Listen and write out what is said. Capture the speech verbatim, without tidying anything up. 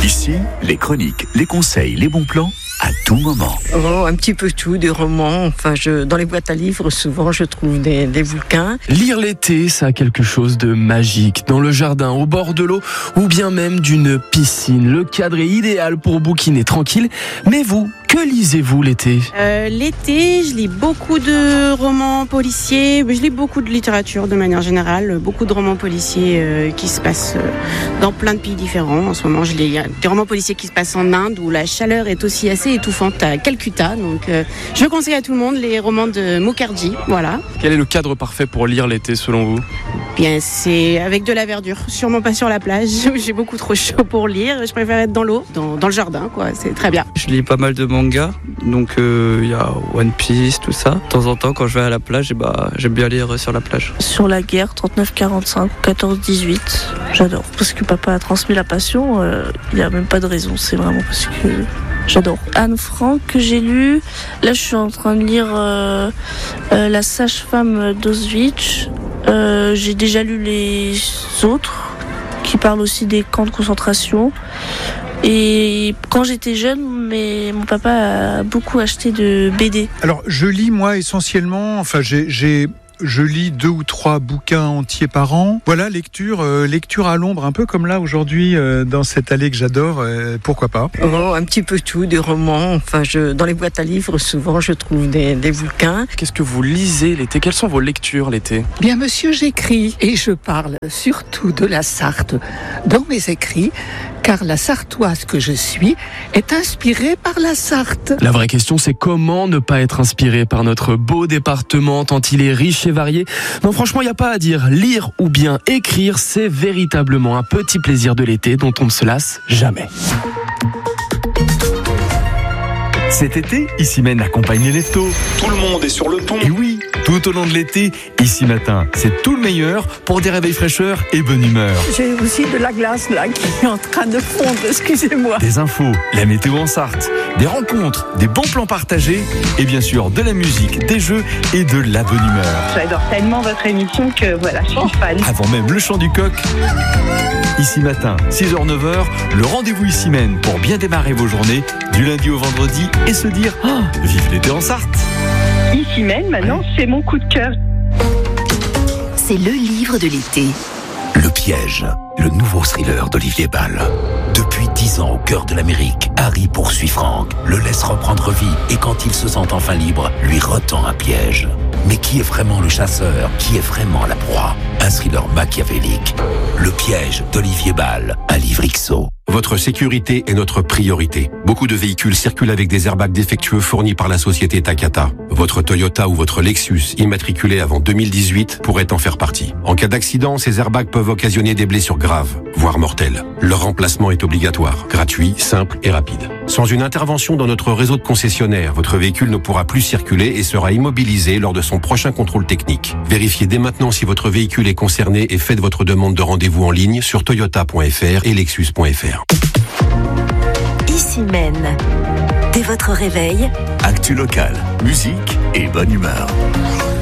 Ici, les chroniques, les conseils, les bons plans, à tout moment. Oh, un petit peu tout, des romans. Enfin, je, dans les boîtes à livres, souvent, je trouve des, des bouquins. Lire l'été, ça a quelque chose de magique. Dans le jardin, au bord de l'eau, ou bien même d'une piscine. Le cadre est idéal pour bouquiner tranquille. Mais vous, que lisez-vous l'été ? euh, L'été, je lis beaucoup de romans policiers. Je lis beaucoup de littérature de manière générale. Beaucoup de romans policiers euh, qui se passent euh, dans plein de pays différents. En ce moment, je lis des romans policiers qui se passent en Inde, où la chaleur est aussi assez étouffante à Calcutta. Donc, euh, je conseille à tout le monde les romans de Mukherjee. Voilà. Quel est le cadre parfait pour lire l'été selon vous ? Bien, c'est avec de la verdure. Sûrement pas sur la plage. J'ai beaucoup trop chaud pour lire. Je préfère être dans l'eau, dans, dans le jardin, quoi. C'est très bien. Je lis pas mal de mangas, donc il euh, y a One Piece, tout ça. De temps en temps, quand je vais à la plage, et bah, j'aime bien lire sur la plage. Sur la guerre, trente-neuf quarante-cinq, quatorze dix-huit. J'adore. Parce que papa a transmis la passion. Il n'y a même pas de raison. C'est vraiment parce que j'adore. Anne Frank, que j'ai lu. Là, je suis en train de lire euh, euh, La sage-femme d'Auschwitz. Euh, j'ai déjà lu les autres, qui parlent aussi des camps de concentration. Et quand j'étais jeune, mais mon papa a beaucoup acheté de B D. Alors, je lis, moi, essentiellement, enfin, j'ai... j'ai... Je lis deux ou trois bouquins entiers par an. Voilà, lecture, euh, lecture à l'ombre, un peu comme là aujourd'hui euh, dans cette allée que j'adore. Euh, pourquoi pas ? Oh, un petit peu tout, des romans. Enfin, je, dans les boîtes à livres, souvent, je trouve des, des bouquins. Qu'est-ce que vous lisez l'été ? Quelles sont vos lectures l'été ? Bien, monsieur, j'écris et je parle surtout de la Sarthe dans mes écrits, car la Sartoise que je suis est inspirée par la Sarthe. La vraie question, c'est comment ne pas être inspiré par notre beau département, tant il est riche et varié. Non, franchement, il n'y a pas à dire. Lire ou bien écrire, c'est véritablement un petit plaisir de l'été dont on ne se lasse jamais. Cet été, Ici Mène accompagne les leftos. Tout le monde est sur le pont. Et oui, tout au long de l'été, Ici Matin, c'est tout le meilleur pour des réveils fraîcheur et bonne humeur. J'ai aussi de la glace là qui est en train de fondre, excusez-moi. Des infos, la météo en Sarthe, des rencontres, des bons plans partagés et bien sûr de la musique, des jeux et de la bonne humeur. J'adore tellement votre émission que voilà, je suis fan. Avant même le chant du coq, Ici Matin, six heures neuf heures, le rendez-vous Ici Mène pour bien démarrer vos journées du lundi au vendredi et se dire oh, vive l'été en Sarthe. Ici Mène, maintenant, c'est mon coup de cœur. C'est le livre de l'été. Le piège, le nouveau thriller d'Olivier Bal. Depuis dix ans au cœur de l'Amérique, Harry poursuit Frank, le laisse reprendre vie et quand il se sent enfin libre, lui retend un piège. Mais qui est vraiment le chasseur ? Qui est vraiment la proie ? Un thriller machiavélique. Le piège d'Olivier Bal, un livre X O. Votre sécurité est notre priorité. Beaucoup de véhicules circulent avec des airbags défectueux fournis par la société Takata. Votre Toyota ou votre Lexus, immatriculé avant deux mille dix-huit, pourrait en faire partie. En cas d'accident, ces airbags peuvent occasionner des blessures graves, voire mortelles. Leur remplacement est obligatoire, gratuit, simple et rapide. Sans une intervention dans notre réseau de concessionnaires, votre véhicule ne pourra plus circuler et sera immobilisé lors de son prochain contrôle technique. Vérifiez dès maintenant si votre véhicule est concerné et faites votre demande de rendez-vous en ligne sur toyota point f r et lexus point f r. Ici Mène. Dès votre réveil, actu locale, musique et bonne humeur.